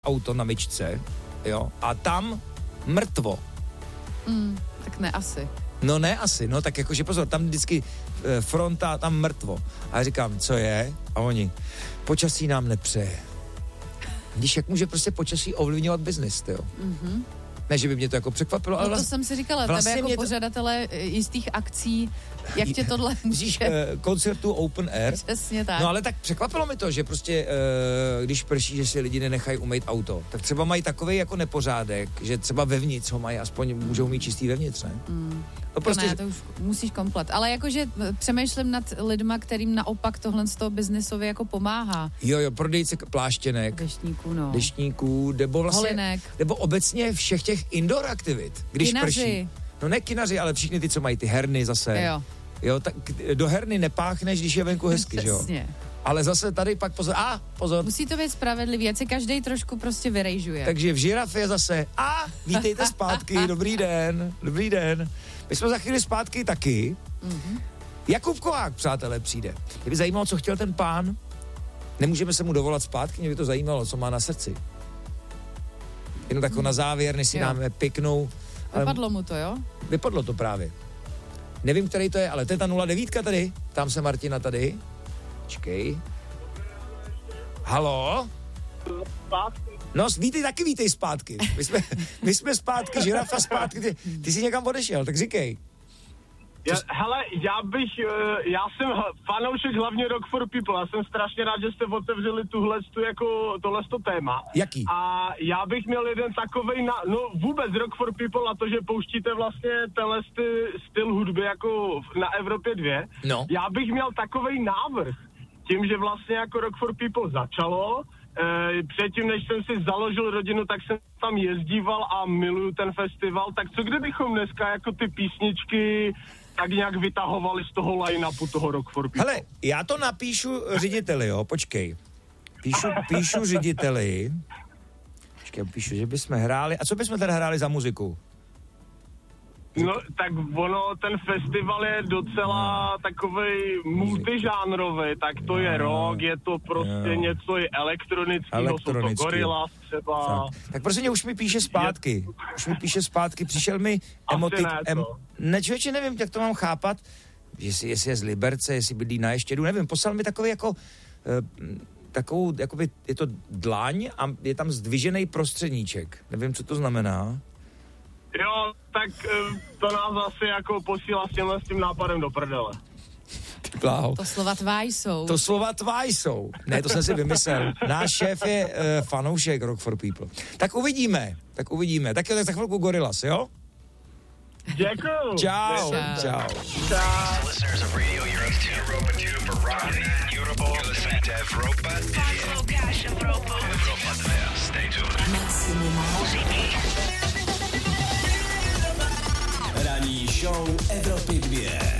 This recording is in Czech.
auto na myčce, jo, a tam mrtvo. Tak ne asi. No ne asi, no tak jakože pozor, tam vždycky fronta, tam mrtvo. A já říkám, co je? A oni, počasí nám nepřeje. Když jak může prostě počasí ovlivňovat biznis, jo? Ne, že by mě to jako překvapilo, ale to jsem si říkala, vlastně tebe jako pořadatele jistých akcí, jak tě tohle může... koncertu Open Air. Přesně tak. No ale tak překvapilo mi to, že prostě, když prší, že si lidi nenechají umýt auto, tak třeba mají takovej jako nepořádek, že třeba vevnitř ho mají, aspoň můžou mít čistý vevnitř, ne? No prostě... To ne, to už musíš komplet. Ale jakože přemýšlím nad lidma, kterým naopak tohle z toho biznesově jako pomáhá. Jo, prodejce pláštěnek. Deštníků, nebo vlastně... Holinek. Nebo obecně všech těch indoor aktivit, když kinaři. Prší. No ne kinaři, ale všichni ty, co mají ty herny zase. Jo, tak do herny nepáchneš, když je venku hezky, že jo? Ale zase tady pak pozor. Musí to být spravedlivý, ať se každej trošku prostě vyrejžuje. Takže v žirafě zase vítejte zpátky, dobrý den. My jsme za chvíli zpátky taky. Jakub Kohák, přátelé, přijde. Mě by zajímalo, co chtěl ten pán. Nemůžeme se mu dovolat zpátky, mě by to zajímalo, co má na srdci. Jenom tako na závěr, než si dáme pěknou. Vypadlo mu to, jo? Vypadlo to právě. Nevím, který to je, ale to je ta 09 tady. Tam se Martina tady. Počkej. Halo? No, vítej zpátky. My jsme zpátky, žirafa zpátky. Ty jsi někam odešel, tak říkej. Hele, já jsem fanoušek hlavně Rock for People. Já jsem strašně rád, že jste otevřeli tohleto téma. Jaký? A já bych měl jeden takovej, vůbec Rock for People a to, že pouštíte vlastně styl hudby jako na Evropě 2. No. Já bych měl takovej návrh. Tím, že vlastně jako Rock for People začalo, předtím, než jsem si založil rodinu, tak jsem tam jezdíval a miluju ten festival, tak co kdybychom dneska jako ty písničky tak nějak vytahovali z toho line-upu toho Rock for People? Hele, já to napíšu řediteli, jo, počkej. Píšu řediteli. Počkej, píšu, že bychom hráli. A co bychom teda hráli za muziku? No, tak ten festival je docela takovej multižánrový, tak to je rock, je to prostě něco i elektronického, jsou to Gorillaz třeba. Tak prostě už mi píše zpátky, přišel mi emotik. Ne, člověče, nevím, jak to mám chápat, jestli je z Liberce, jestli bydlí na Ještědu, nevím, poslal mi takový jako... takovou, jakoby, je to dlaň a je tam zdvižený prostředníček. Nevím, co to znamená. Jo, tak to nás asi jako posílá s tím nápadem do prdele. Bláho. To slova tváj jsou. Ne, to jsem si vymyslel. Náš šéf je fanoušek Rock for People. Tak uvidíme. Tak jo, tak za chvilku Gorillaz, jo? Děkuju. Čau. Ranní show Evropy 2.